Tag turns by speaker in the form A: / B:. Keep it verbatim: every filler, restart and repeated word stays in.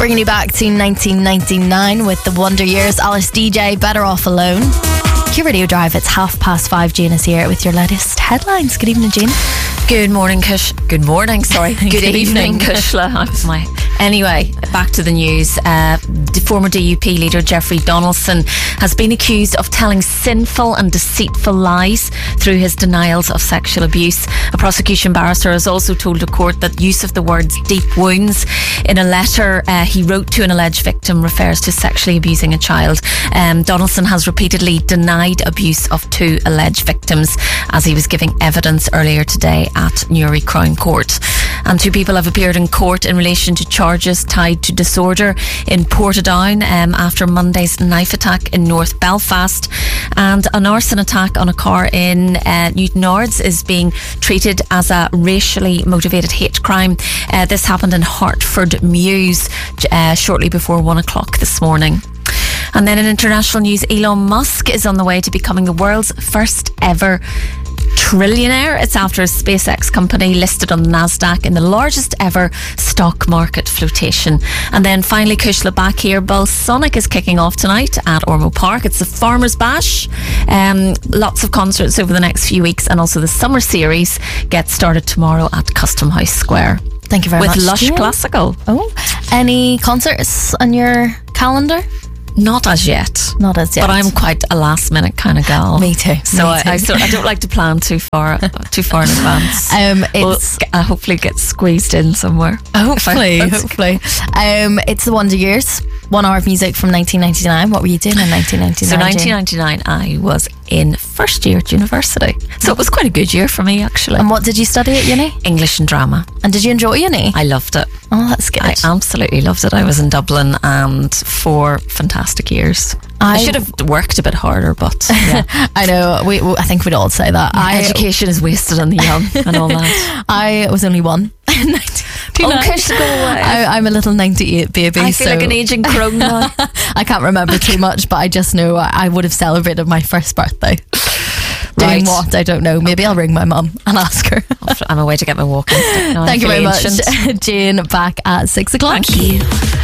A: Bringing you back to nineteen ninety-nine with the Wonder Years. Alice D J, Better Off Alone. Q Radio Drive, it's half past five. Jane is here with your latest headlines. Good evening, Jane.
B: Good morning, Kush. Good morning, sorry. Good, Good evening, evening. Kushla. I was my... Anyway, back to the news. Uh, the former D U P leader Jeffrey Donaldson has been accused of telling sinful and deceitful lies through his denials of sexual abuse. A prosecution barrister has also told the court that use of the words deep wounds in a letter uh, he wrote to an alleged victim refers to sexually abusing a child. Um, Donaldson has repeatedly denied abuse of two alleged victims as he was giving evidence earlier today at Newry Crown Court. And two people have appeared in court in relation to charges tied to disorder in Portadown um, after Monday's knife attack in North Belfast. And an arson attack on a car in uh, Newtownards is being treated as a racially motivated hate crime. Uh, this happened in Hertford Mews uh, shortly before one o'clock this morning. And then in international news, Elon Musk is on the way to becoming the world's first ever trillionaire. It's after a SpaceX company listed on the Nasdaq in the largest ever stock market flotation. And then finally, Kushla, back here, Balsonic is kicking off tonight at Ormeau Park. It's the Farmers Bash. Um, lots of concerts over the next few weeks, and also the summer series gets started tomorrow at Custom House Square.
A: Thank you very
B: With
A: much.
B: With Lush
A: yeah.
B: Classical.
A: Oh, any concerts on your calendar?
B: Not as yet.
A: Not as yet.
B: But I'm quite a last minute kind of gal.
A: Me too.
B: So
A: Me
B: I,
A: too.
B: I, sort, I don't like to plan too far too far in advance.
A: Um, it's
B: well, I hopefully get squeezed in somewhere.
A: Hopefully, hopefully. Um, it's the Wonder Years. One hour of music from nineteen ninety-nine. What were you doing in nineteen ninety-nine?
B: So nineteen ninety-nine, I was in first year at university. So it was quite a good year for me, actually.
A: And what did you study at uni?
B: English and drama.
A: And did you enjoy uni?
B: I loved it.
A: Oh, that's good.
B: I absolutely loved it. I was in Dublin and four fantastic years. I, I should have worked a bit harder, but yeah.
A: I know. We, we, I think we'd all say that. I,
B: Education is wasted on the young and all that.
A: I was only one.
B: Oh, Kush, go away.
A: I, I'm a little ninety-eight baby.
B: I feel
A: so
B: like an aging crone now.
A: I can't remember too much, but I just know I, I would have celebrated my first birthday.
B: Right.
A: Doing what? I don't know. Maybe okay. I'll ring my mum and ask her.
B: I'm away to get my walking stick now.
A: Thank you very ancient. much. Jane, back at six o'clock.
B: Thank you.